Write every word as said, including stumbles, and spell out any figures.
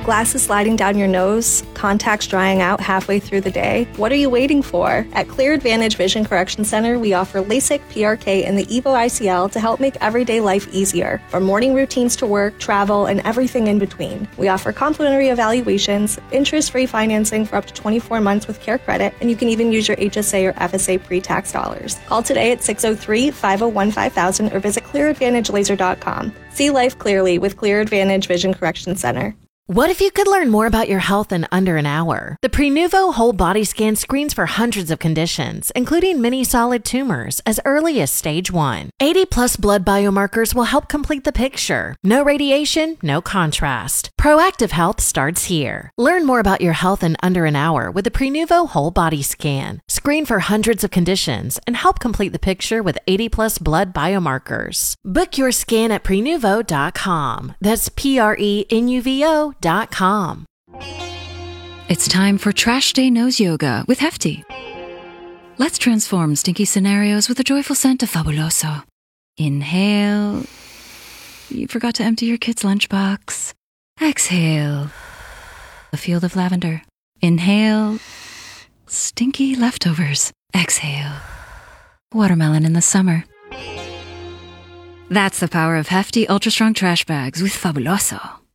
Glasses sliding down your nose? Contacts drying out halfway through the day? What are you waiting for? At Clear Advantage Vision Correction Center, we offer LASIK, P R K, and the EVO I C L to help make everyday life easier. From morning routines to work, travel, and everything in between. We offer complimentary evaluations, interest-free financing for up to twenty-four months with Care Credit, and you can even use your H S A or F S A pre-tax dollars. Call today at six oh three, five oh one, five thousand or visit clear advantage laser dot com. See life clearly with Clear Advantage Vision Correction Center. What if you could learn more about your health in under an hour? The Prenuvo Whole Body Scan screens for hundreds of conditions, including many solid tumors, as early as stage one. eighty plus blood biomarkers will help complete the picture. No radiation, no contrast. Proactive health starts here. Learn more about your health in under an hour with the Prenuvo Whole Body Scan. Screen for hundreds of conditions and help complete the picture with eighty plus blood biomarkers. Book your scan at prenuvo dot com. That's P R E N U V O dot com. It's time for Trash Day Nose Yoga with Hefty. Let's transform stinky scenarios with a joyful scent of Fabuloso. Inhale. You forgot to empty your kid's lunchbox. Exhale. A field of lavender. Inhale. Stinky leftovers. Exhale. Watermelon in the summer. That's the power of Hefty Ultra Strong Trash Bags with Fabuloso.